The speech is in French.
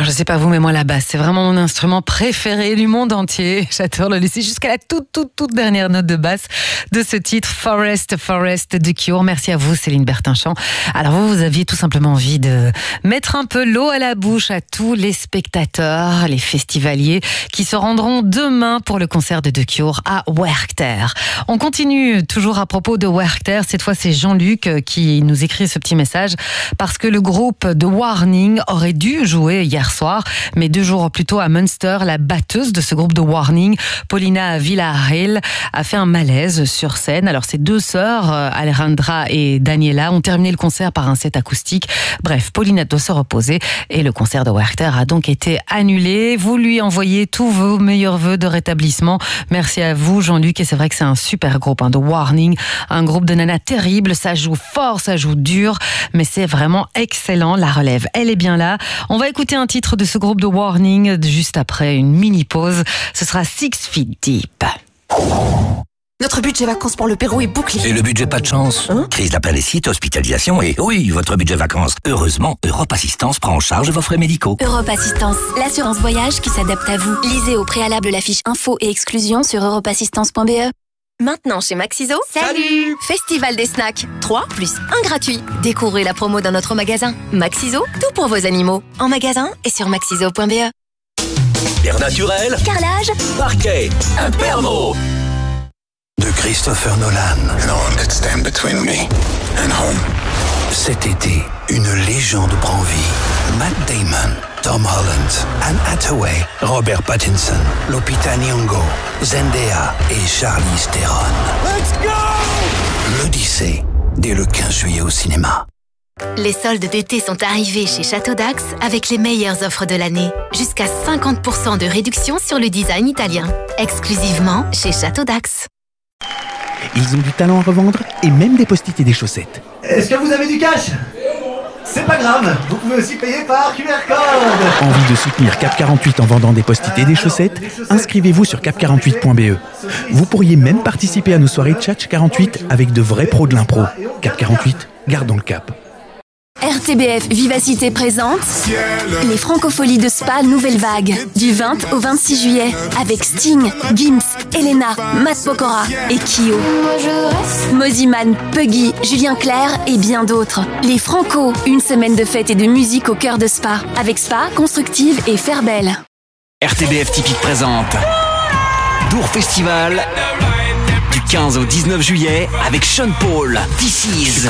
Alors, je sais pas vous, mais moi, la basse, c'est vraiment mon instrument préféré du monde entier. J'adore le laisser jusqu'à la toute dernière note de basse de ce titre, Forest de Cure. Merci à vous, Céline Bertinchamp. Alors, vous aviez tout simplement envie de mettre un peu l'eau à la bouche à tous les spectateurs, les festivaliers qui se rendront demain pour le concert de The Cure à Werchter. On continue toujours à propos de Werchter. Cette fois, c'est Jean-Luc qui nous écrit ce petit message parce que le groupe The Warning aurait dû jouer hier soir, mais 2 jours plus tôt à Münster, la batteuse de ce groupe The Warning, Paulina Villarreal, a fait un malaise sur scène. Alors ses 2 sœurs, Alejandra et Daniela, ont terminé le concert par un set acoustique. Bref, Paulina doit se reposer et le concert de Werchter a donc été annulé. Vous lui envoyez tous vos meilleurs vœux de rétablissement. Merci à vous, Jean-Luc, et c'est vrai que c'est un super groupe, The Warning, un groupe de nanas terrible. Ça joue fort, ça joue dur, mais c'est vraiment excellent. La relève, elle est bien là. On va écouter un titre de ce groupe The Warning juste après une mini pause. Ce sera 6 Feet Deep. Notre budget vacances pour le Pérou est bouclé. Et le budget pas de chance? Crise d'appendicite, hospitalisation et oui, votre budget vacances. Heureusement, Europe Assistance prend en charge vos frais médicaux. Europe Assistance, l'assurance voyage qui s'adapte à vous. Lisez au préalable la fiche info et exclusion sur europeassistance.be. Maintenant chez Maxiso, Salut! Festival des snacks, 3 plus 1 gratuit. Découvrez la promo dans notre magasin. Maxiso, tout pour vos animaux. En magasin et sur maxiso.be. Air naturel, Carrelage, parquet, Impermo. De Christopher Nolan. No one could stand between me and home. Cet été, une légende prend vie. Matt Damon, Tom Holland, Anne Hathaway, Robert Pattinson, Lupita Nyong'o, Zendaya et Charlize Theron. Let's go! L'Odyssée, dès le 15 juillet au cinéma. les soldes d'été sont arrivés chez Château d'Axe avec les meilleures offres de l'année. Jusqu'à 50% de réduction sur le design italien. Exclusivement chez Château d'Axe. Ils ont du talent à revendre et même des post-it et des chaussettes. Est-ce que vous avez du cash? C'est pas grave, vous pouvez aussi payer par QR code. Envie de soutenir Cap 48 en vendant des post-it et des chaussettes? Inscrivez-vous sur cap48.be. Vous pourriez même participer à nos soirées de Chat 48 avec de vrais pros de l'impro. Cap 48, gardons le cap. RTBF Vivacité présente les Francopholies de Spa Nouvelle Vague du 20 au 26 juillet avec Sting, Gims, Elena, Matt Pokora et Kyo. Moziman, Puggy, Julien Clerc et bien d'autres. Les Franco, une semaine de fête et de musique au cœur de Spa avec Spa, Constructive et Fairbelle. RTBF Typique présente Dour Festival du 15 au 19 juillet avec Sean Paul, This Is,